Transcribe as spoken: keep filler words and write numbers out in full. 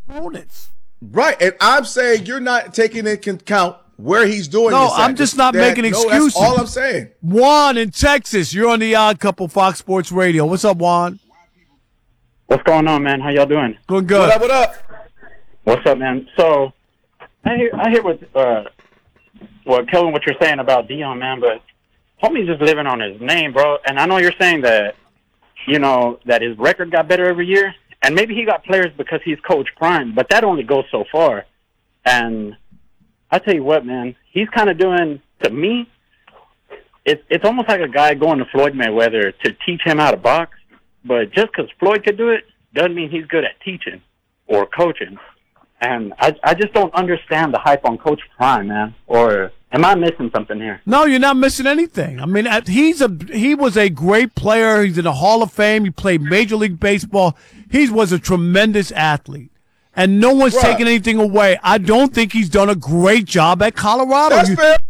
opponents. Right, and I'm saying you're not taking into account where he's doing no, this. No, I'm just not that, making no, excuses. That's all I'm saying. Juan in Texas, you're on the Odd Couple Fox Sports Radio. What's up, Juan? What's going on, man? How y'all doing? Doing good. What up, what up? What's up, man? So, I hear, I hear what, uh, what, Kellen, what you're saying about Dion, man, but homie's just living on his name, bro. And I know you're saying that, you know, that his record got better every year, and maybe he got players because he's Coach Prime, but that only goes so far. And I tell you what, man, he's kind of doing, to me, it's it's almost like a guy going to Floyd Mayweather to teach him how to box, but just because Floyd could do it doesn't mean he's good at teaching or coaching. And I I just don't understand the hype on Coach Prime, man. Or am I missing something here? No, you're not missing anything. I mean, he's a he was a great player. He's in the Hall of Fame. He played Major League Baseball. He was a tremendous athlete. And no one's right. taking anything away. I don't think he's done a great job at Colorado. That's you, fair.